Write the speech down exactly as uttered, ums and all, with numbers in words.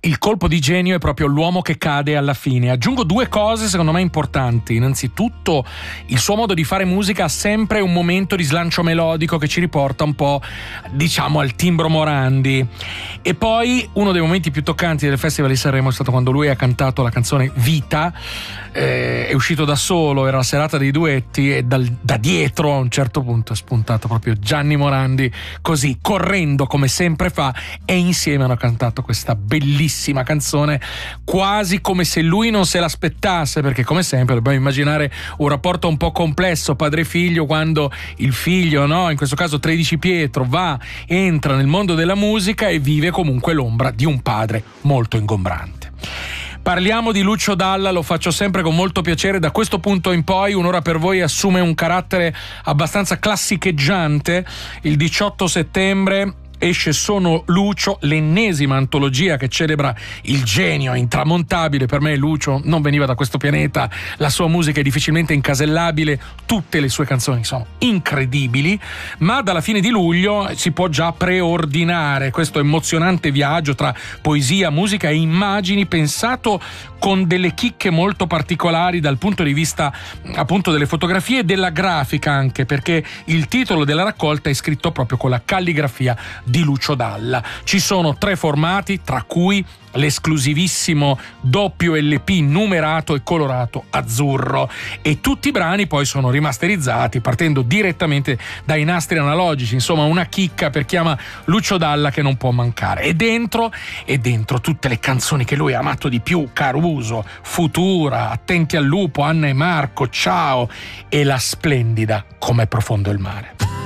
Il colpo di genio è proprio l'uomo che cade alla fine. Aggiungo due cose secondo me importanti. Innanzitutto, il suo modo di fare musica ha sempre un momento di slancio melodico che ci riporta un po', diciamo, al timbro Morandi. E poi uno dei momenti più toccanti del Festival di Sanremo è stato quando lui ha cantato la canzone Vita. Eh, è uscito da solo, era la serata dei duetti, e dal, da dietro a un certo punto è spuntato proprio Gianni Morandi, così correndo come sempre fa, e insieme hanno cantato questa bellissima canzone, quasi come se lui non se l'aspettasse, perché come sempre dobbiamo immaginare un rapporto un po' complesso padre-figlio, quando il figlio, no, in questo caso tredici Pietro, va, entra nel mondo della musica e vive comunque l'ombra di un padre molto ingombrante. Parliamo di Lucio Dalla, lo faccio sempre con molto piacere. Da questo punto in poi Un'ora per voi assume un carattere abbastanza classicheggiante. Il diciotto settembre esce Sono Lucio, l'ennesima antologia che celebra il genio intramontabile. Per me Lucio non veniva da questo pianeta, la sua musica è difficilmente incasellabile, tutte le sue canzoni sono incredibili, ma dalla fine di luglio si può già preordinare questo emozionante viaggio tra poesia, musica e immagini, pensato con delle chicche molto particolari dal punto di vista appunto delle fotografie e della grafica, anche perché il titolo della raccolta è scritto proprio con la calligrafia di Lucio Dalla. Ci sono tre formati, tra cui l'esclusivissimo doppio L P numerato e colorato azzurro, e tutti i brani poi sono rimasterizzati partendo direttamente dai nastri analogici. Insomma, una chicca per chi ama Lucio Dalla che non può mancare. E dentro e dentro tutte le canzoni che lui ha amato di più: Caruso, Futura, Attenti al lupo, Anna e Marco, Ciao e la splendida Com'è profondo il mare.